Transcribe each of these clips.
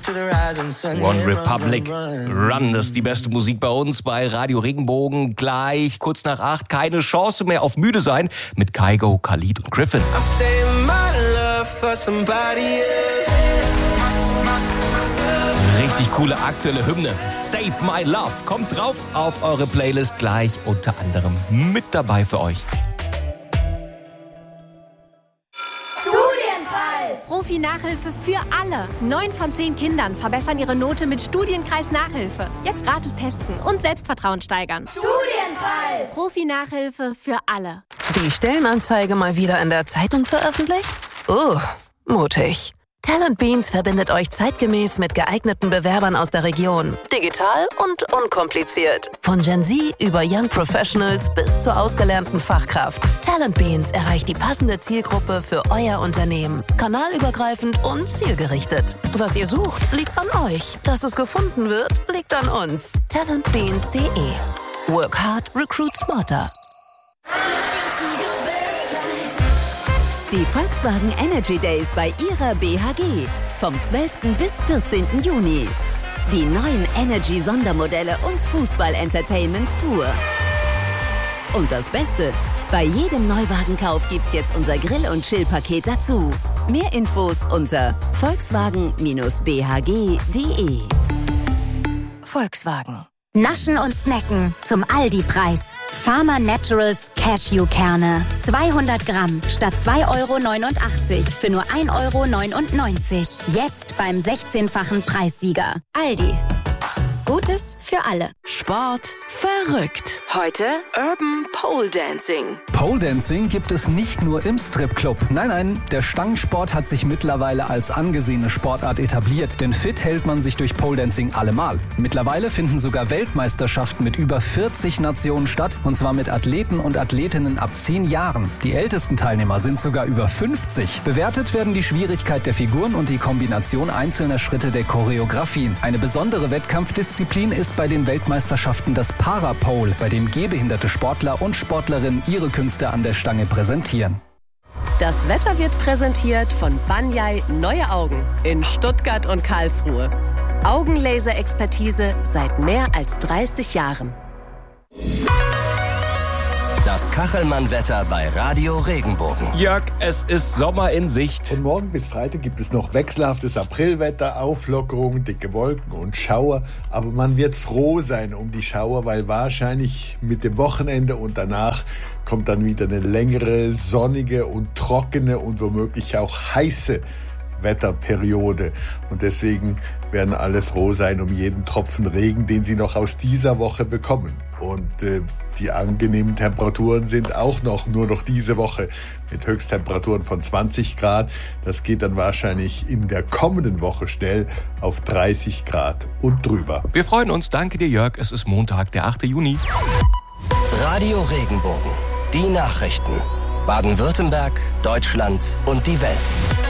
One Republic, Run, das ist die beste Musik bei uns bei Radio Regenbogen. Gleich kurz nach 8, keine Chance mehr auf müde sein mit Kygo, Khalid und Griffin. Richtig coole aktuelle Hymne. Save My Love. Kommt drauf auf eure Playlist, gleich unter anderem mit dabei für euch. Profi-Nachhilfe für alle. 9 von 10 Kindern verbessern ihre Note mit Studienkreis Nachhilfe. Jetzt gratis testen und Selbstvertrauen steigern. Studienkreis! Profi-Nachhilfe für alle. Die Stellenanzeige mal wieder in der Zeitung veröffentlicht? Mutig. Talent Beans verbindet euch zeitgemäß mit geeigneten Bewerbern aus der Region. Digital und unkompliziert. Von Gen Z über Young Professionals bis zur ausgelernten Fachkraft. Talent Beans erreicht die passende Zielgruppe für euer Unternehmen. Kanalübergreifend und zielgerichtet. Was ihr sucht, liegt an euch. Dass es gefunden wird, liegt an uns. Talentbeans.de. Work hard, recruit smarter. Die Volkswagen Energy Days bei ihrer BHG. Vom 12. bis 14. Juni. Die neuen Energy-Sondermodelle und Fußball-Entertainment pur. Und das Beste, bei jedem Neuwagenkauf gibt's jetzt unser Grill- und Chill-Paket dazu. Mehr Infos unter volkswagen-bhg.de. Volkswagen. Naschen und Snacken zum Aldi-Preis. Farmer Naturals Cashewkerne. 200 Gramm statt 2,89 € für nur 1,99 €. Jetzt beim 16-fachen Preissieger. Aldi. Gutes für alle. Sport verrückt. Heute Urban Pole Dancing. Pole Dancing gibt es nicht nur im Stripclub. Nein, der Stangensport hat sich mittlerweile als angesehene Sportart etabliert. Denn fit hält man sich durch Pole Dancing allemal. Mittlerweile finden sogar Weltmeisterschaften mit über 40 Nationen statt. Und zwar mit Athleten und Athletinnen ab 10 Jahren. Die ältesten Teilnehmer sind sogar über 50. Bewertet werden die Schwierigkeit der Figuren und die Kombination einzelner Schritte der Choreografien. Eine besondere Wettkampfdisziplin ist bei den Weltmeisterschaften das Parapole, bei dem gehbehinderte Sportler und Sportlerinnen ihre Künste an der Stange präsentieren. Das Wetter wird präsentiert von Banyai Neue Augen in Stuttgart und Karlsruhe. Augenlaser-Expertise seit mehr als 30 Jahren. Das Kachelmann-Wetter bei Radio Regenbogen. Jörg, es ist Sommer in Sicht. Von morgen bis Freitag gibt es noch wechselhaftes Aprilwetter, Auflockerungen, dicke Wolken und Schauer. Aber man wird froh sein um die Schauer, weil wahrscheinlich mit dem Wochenende und danach kommt dann wieder eine längere, sonnige und trockene und womöglich auch heiße Wetterperiode. Und deswegen werden alle froh sein um jeden Tropfen Regen, den sie noch aus dieser Woche bekommen. Und die angenehmen Temperaturen sind auch nur noch diese Woche mit Höchsttemperaturen von 20 Grad. Das geht dann wahrscheinlich in der kommenden Woche schnell auf 30 Grad und drüber. Wir freuen uns. Danke dir, Jörg. Es ist Montag, der 8. Juni. Radio Regenbogen. Die Nachrichten. Baden-Württemberg, Deutschland und die Welt.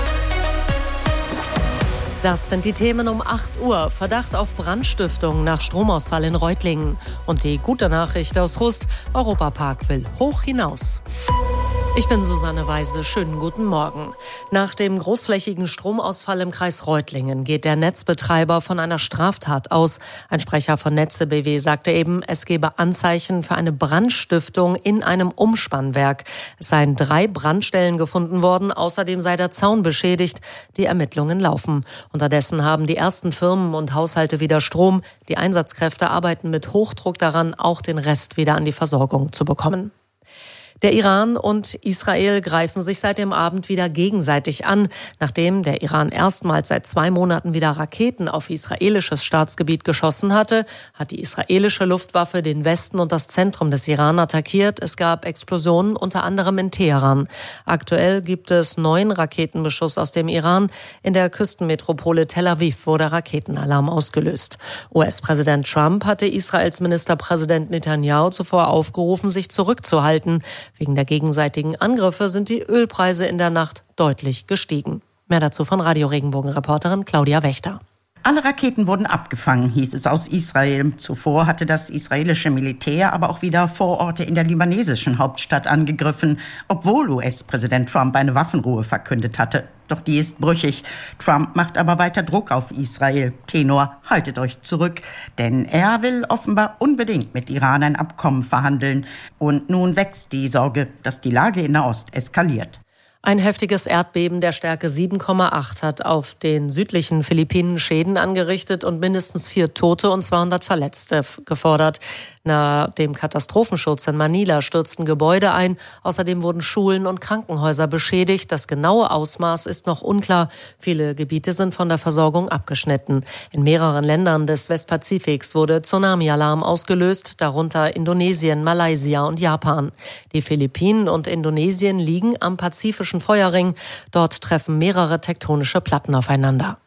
Das sind die Themen um 8 Uhr. Verdacht auf Brandstiftung nach Stromausfall in Reutlingen. Und die gute Nachricht aus Rust: Europapark will hoch hinaus. Ich bin Susanne Weise. Schönen guten Morgen. Nach dem großflächigen Stromausfall im Kreis Reutlingen geht der Netzbetreiber von einer Straftat aus. Ein Sprecher von Netze BW sagte eben, es gebe Anzeichen für eine Brandstiftung in einem Umspannwerk. Es seien 3 Brandstellen gefunden worden. Außerdem sei der Zaun beschädigt. Die Ermittlungen laufen. Unterdessen haben die ersten Firmen und Haushalte wieder Strom. Die Einsatzkräfte arbeiten mit Hochdruck daran, auch den Rest wieder an die Versorgung zu bekommen. Der Iran und Israel greifen sich seit dem Abend wieder gegenseitig an. Nachdem der Iran erstmals seit 2 Monaten wieder Raketen auf israelisches Staatsgebiet geschossen hatte, hat die israelische Luftwaffe den Westen und das Zentrum des Iran attackiert. Es gab Explosionen, unter anderem in Teheran. Aktuell gibt es 9 Raketenbeschuss aus dem Iran. In der Küstenmetropole Tel Aviv wurde Raketenalarm ausgelöst. US-Präsident Trump hatte Israels Ministerpräsident Netanyahu zuvor aufgerufen, sich zurückzuhalten. Wegen der gegenseitigen Angriffe sind die Ölpreise in der Nacht deutlich gestiegen. Mehr dazu von Radio Regenbogen-Reporterin Claudia Wächter. Alle Raketen wurden abgefangen, hieß es aus Israel. Zuvor hatte das israelische Militär aber auch wieder Vororte in der libanesischen Hauptstadt angegriffen, obwohl US-Präsident Trump eine Waffenruhe verkündet hatte. Doch die ist brüchig. Trump macht aber weiter Druck auf Israel. Tenor, haltet euch zurück, denn er will offenbar unbedingt mit Iran ein Abkommen verhandeln. Und nun wächst die Sorge, dass die Lage in Nahost eskaliert. Ein heftiges Erdbeben der Stärke 7,8 hat auf den südlichen Philippinen Schäden angerichtet und mindestens 4 Tote und 200 Verletzte gefordert. Nach dem Katastrophenschutz in Manila stürzten Gebäude ein. Außerdem wurden Schulen und Krankenhäuser beschädigt. Das genaue Ausmaß ist noch unklar. Viele Gebiete sind von der Versorgung abgeschnitten. In mehreren Ländern des Westpazifiks wurde Tsunami-Alarm ausgelöst, darunter Indonesien, Malaysia und Japan. Die Philippinen und Indonesien liegen am Pazifischen Feuerring. Dort treffen mehrere tektonische Platten aufeinander.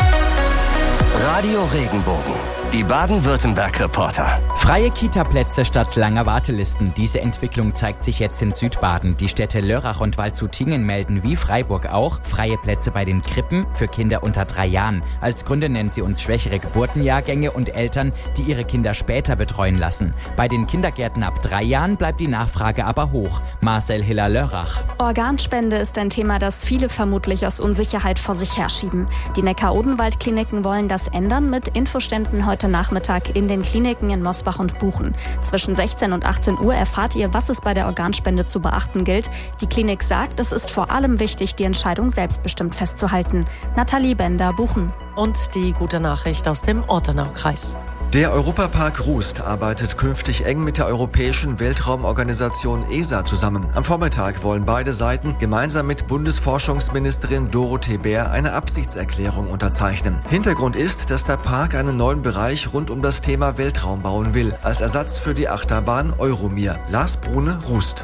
Radio Regenbogen, die Baden-Württemberg-Reporter. Freie Kita-Plätze statt langer Wartelisten. Diese Entwicklung zeigt sich jetzt in Südbaden. Die Städte Lörrach und Waldshutingen melden wie Freiburg auch freie Plätze bei den Krippen für Kinder unter 3 Jahren. Als Gründe nennen sie uns schwächere Geburtenjahrgänge und Eltern, die ihre Kinder später betreuen lassen. Bei den Kindergärten ab 3 Jahren bleibt die Nachfrage aber hoch. Marcel Hiller-Lörrach. Organspende ist ein Thema, das viele vermutlich aus Unsicherheit vor sich herschieben. Die Neckar-Odenwald-Kliniken wollen das ändern mit Infoständen heute Nachmittag in den Kliniken in Mosbach und Buchen. Zwischen 16 und 18 Uhr erfahrt ihr, was es bei der Organspende zu beachten gilt. Die Klinik sagt, es ist vor allem wichtig, die Entscheidung selbstbestimmt festzuhalten. Nathalie Bender, Buchen. Und die gute Nachricht aus dem Ortenaukreis. Der Europapark Rust arbeitet künftig eng mit der Europäischen Weltraumorganisation ESA zusammen. Am Vormittag wollen beide Seiten gemeinsam mit Bundesforschungsministerin Dorothee Bär eine Absichtserklärung unterzeichnen. Hintergrund ist, dass der Park einen neuen Bereich rund um das Thema Weltraum bauen will, als Ersatz für die Achterbahn Euromir. Lars Brune, Rust.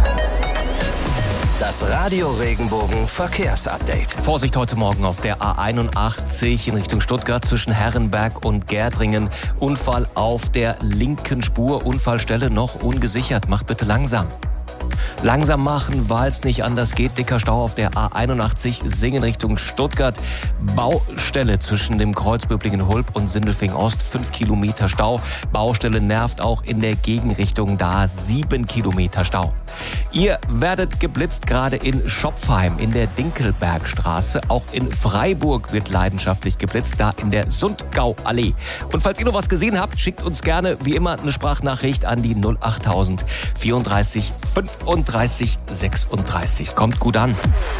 Das Radio Regenbogen Verkehrsupdate. Vorsicht heute Morgen auf der A81 in Richtung Stuttgart zwischen Herrenberg und Gerdringen. Unfall auf der linken Spur. Unfallstelle noch ungesichert. Macht bitte langsam. Langsam machen, weil es nicht anders geht. Dicker Stau auf der A81 Singen Richtung Stuttgart. Baustelle zwischen dem Kreuz Böblingen-Hulb und Sindelfingen-Ost. 5 Kilometer Stau. Baustelle nervt auch in der Gegenrichtung. Da 7 Kilometer Stau. Ihr werdet geblitzt gerade in Schopfheim in der Dinkelbergstraße. Auch in Freiburg wird leidenschaftlich geblitzt, da in der Sundgauallee. Und falls ihr noch was gesehen habt, schickt uns gerne wie immer eine Sprachnachricht an die 08000 34 35 36. Kommt gut an.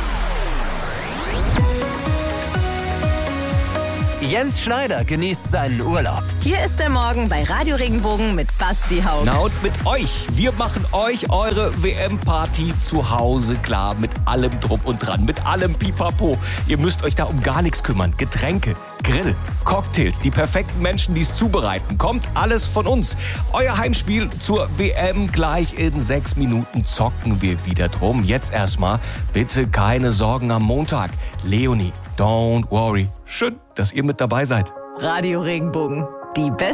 Jens Schneider genießt seinen Urlaub. Hier ist der Morgen bei Radio Regenbogen mit Basti Haug. Na und mit euch. Wir machen euch eure WM-Party zu Hause klar. Mit allem Drum und Dran, mit allem Pipapo. Ihr müsst euch da um gar nichts kümmern. Getränke, Grill, Cocktails, die perfekten Menschen, die es zubereiten. Kommt alles von uns. Euer Heimspiel zur WM. Gleich in 6 Minuten zocken wir wieder drum. Jetzt erstmal bitte keine Sorgen am Montag. Leonie, don't worry. Schön, dass ihr mit dabei seid. Radio Regenbogen, die beste